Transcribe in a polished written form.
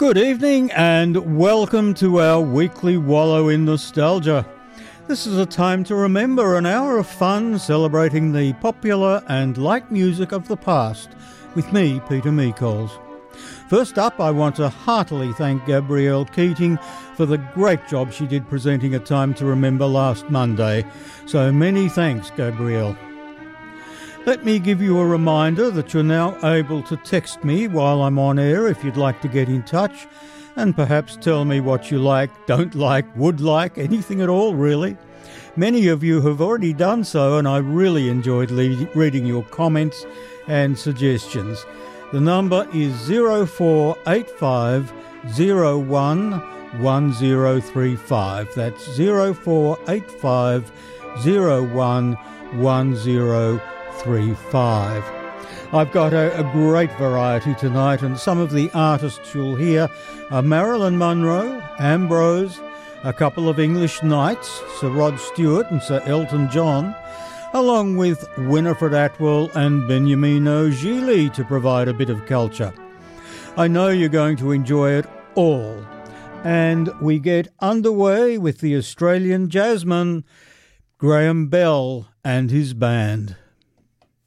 Good evening and welcome to our weekly wallow in nostalgia. This is a time to remember, an hour of fun celebrating the popular and light music of the past with me, Peter Meekols. First up, I want to heartily thank Gabrielle Keating for the great job she did presenting A Time to Remember last Monday. So many thanks, Gabrielle. Let me give you a reminder that you're now able to text me while I'm on air if you'd like to get in touch and perhaps tell me what you like, don't like, would like, anything at all really. Many of you have already done so and I really enjoyed reading your comments and suggestions. The number is 0485 01 1035. That's 0485 01 1035. I've got a great variety tonight, and some of the artists you'll hear are Marilyn Monroe, Ambrose, a couple of English knights, Sir Rod Stewart and Sir Elton John, along with Winifred Atwell and Beniamino Gigli to provide a bit of culture. I know you're going to enjoy it all. And we get underway with the Australian jazzman Graham Bell and his band.